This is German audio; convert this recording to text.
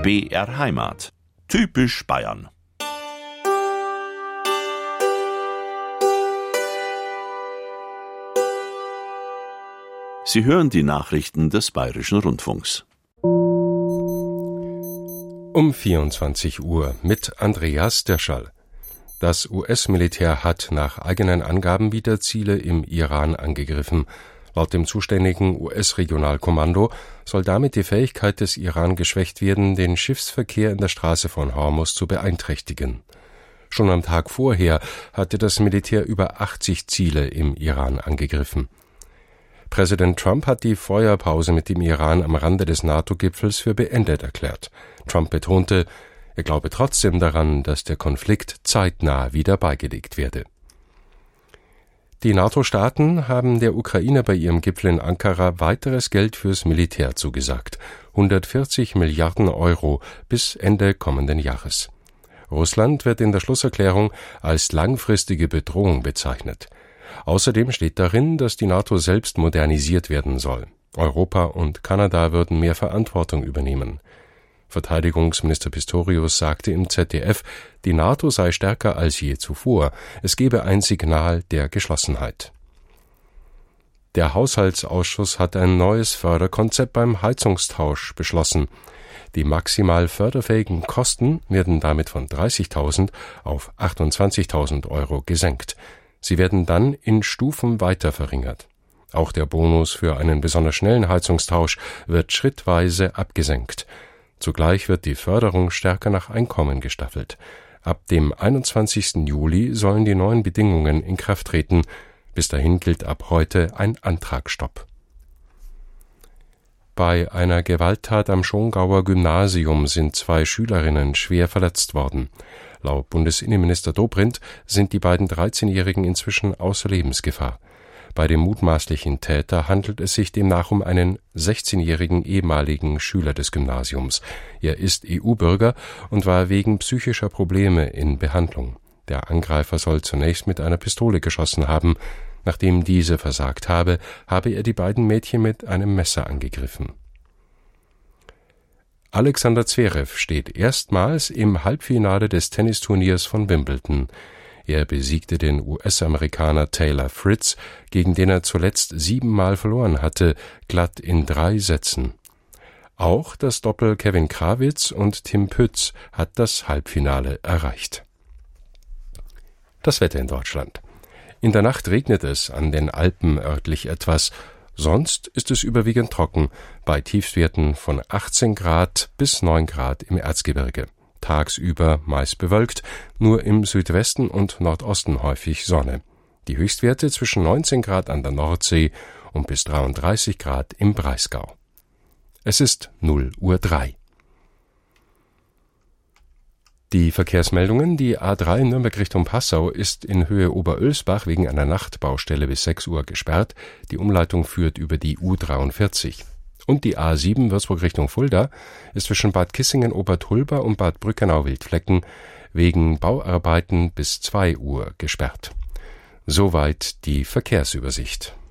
BR Heimat. Typisch Bayern. Sie hören die Nachrichten des Bayerischen Rundfunks. Um 24 Uhr mit Andreas Dirschall. Das US-Militär hat nach eigenen Angaben wieder Ziele im Iran angegriffen. Laut dem zuständigen US-Regionalkommando soll damit die Fähigkeit des Iran geschwächt werden, den Schiffsverkehr in der Straße von Hormuz zu beeinträchtigen. Schon am Tag vorher hatte das Militär über 80 Ziele im Iran angegriffen. Präsident Trump hat die Feuerpause mit dem Iran am Rande des NATO-Gipfels für beendet erklärt. Trump betonte, er glaube trotzdem daran, dass der Konflikt zeitnah wieder beigelegt werde. Die NATO-Staaten haben der Ukraine bei ihrem Gipfel in Ankara weiteres Geld fürs Militär zugesagt. 140 Milliarden Euro bis Ende kommenden Jahres. Russland wird in der Schlusserklärung als langfristige Bedrohung bezeichnet. Außerdem steht darin, dass die NATO selbst modernisiert werden soll. Europa und Kanada würden mehr Verantwortung übernehmen. Verteidigungsminister Pistorius sagte im ZDF, die NATO sei stärker als je zuvor. Es gebe ein Signal der Geschlossenheit. Der Haushaltsausschuss hat ein neues Förderkonzept beim Heizungstausch beschlossen. Die maximal förderfähigen Kosten werden damit von 30.000 auf 28.000 Euro gesenkt. Sie werden dann in Stufen weiter verringert. Auch der Bonus für einen besonders schnellen Heizungstausch wird schrittweise abgesenkt. Zugleich wird die Förderung stärker nach Einkommen gestaffelt. Ab dem 21. Juli sollen die neuen Bedingungen in Kraft treten. Bis dahin gilt ab heute ein Antragsstopp. Bei einer Gewalttat am Schongauer Gymnasium sind 2 Schülerinnen schwer verletzt worden. Laut Bundesinnenminister Dobrindt sind die beiden 13-Jährigen inzwischen außer Lebensgefahr. Bei dem mutmaßlichen Täter handelt es sich demnach um einen 16-jährigen ehemaligen Schüler des Gymnasiums. Er ist EU-Bürger und war wegen psychischer Probleme in Behandlung. Der Angreifer soll zunächst mit einer Pistole geschossen haben. Nachdem diese versagt habe er die beiden Mädchen mit einem Messer angegriffen. Alexander Zverev steht erstmals im Halbfinale des Tennisturniers von Wimbledon. Er besiegte den US-Amerikaner Taylor Fritz, gegen den er zuletzt 7-mal verloren hatte, glatt in 3 Sätzen. Auch das Doppel Kevin Krawitz und Tim Pütz hat das Halbfinale erreicht. Das Wetter in Deutschland. In der Nacht regnet es an den Alpen örtlich etwas. Sonst ist es überwiegend trocken, bei Tiefstwerten von 18 Grad bis 9 Grad im Erzgebirge. Tagsüber meist bewölkt, nur im Südwesten und Nordosten häufig Sonne. Die Höchstwerte zwischen 19 Grad an der Nordsee und bis 33 Grad im Breisgau. Es ist 0:03 Uhr. Die Verkehrsmeldungen: Die A3 Nürnberg Richtung Passau ist in Höhe Oberölsbach wegen einer Nachtbaustelle bis 6 Uhr gesperrt. Die Umleitung führt über die U43. Und die A7 Würzburg Richtung Fulda ist zwischen Bad Kissingen-Obertulba und Bad Brückenau-Wildflecken wegen Bauarbeiten bis 2 Uhr gesperrt. Soweit die Verkehrsübersicht.